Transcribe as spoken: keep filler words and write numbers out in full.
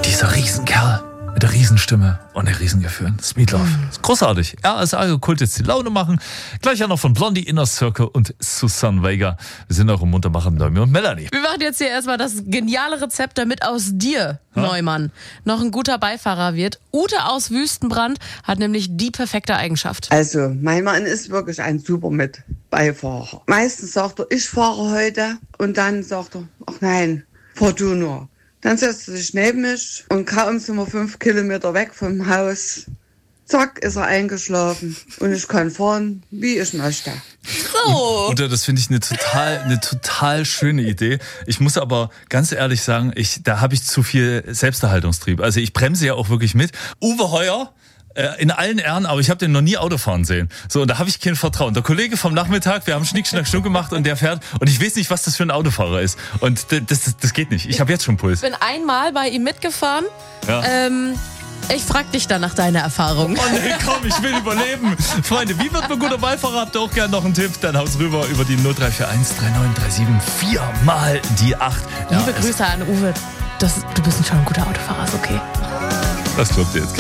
Dieser Riesenkerl mit der Riesenstimme und der Riesengefühl. Smeatloaf. Mhm. Ist großartig. R S A Kult jetzt die Laune machen. Gleich auch noch von Blondie, Inner Circle und Susanne Vega. Wir sind auch im Muntermachen, Däumi und Melanie. Wir machen jetzt hier erstmal das geniale Rezept, damit aus dir, ha? Neumann, noch ein guter Beifahrer wird. Ute aus Wüstenbrand hat nämlich die perfekte Eigenschaft. Also, mein Mann ist wirklich ein super mit Beifahrer. Meistens sagt er, ich fahre heute. Und dann sagt er, ach nein, fahr du nur. Dann setzt er sich neben mich und kaum sind wir fünf Kilometer weg vom Haus. Zack, ist er eingeschlafen und ich kann fahren, wie ich möchte. So. Und, und das finde ich eine total, eine total schöne Idee. Ich muss aber ganz ehrlich sagen, ich, da habe ich zu viel Selbsterhaltungstrieb. Also ich bremse ja auch wirklich mit. Uwe Heuer, in allen Ehren, aber ich habe den noch nie Autofahren sehen. So, und da habe ich kein Vertrauen. Der Kollege vom Nachmittag, wir haben Schnick, Schnack, Schnuck gemacht und der fährt und ich weiß nicht, was das für ein Autofahrer ist. Und das, das, das geht nicht. Ich habe jetzt schon Puls. Ich bin einmal bei ihm mitgefahren. Ja. Ähm, ich frag dich dann nach deiner Erfahrung. Oh nee, komm, ich will überleben. Freunde, wie wird man guter Beifahrer? Habt ihr auch gerne noch einen Tipp? Dann haus rüber über die null drei vier eins drei neun drei sieben vier mal die acht. Liebe ja, Grüße an Uwe. Das, du bist schon ein guter Autofahrer, ist okay. Das klappt jetzt.